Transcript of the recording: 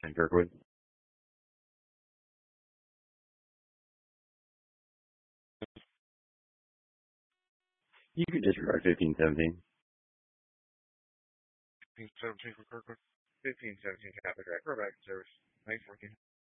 And Kirkwood. You could disregard 1517. 1517 for Kirkwood. 1517 Catholic Act. We're back in service. Thanks for working.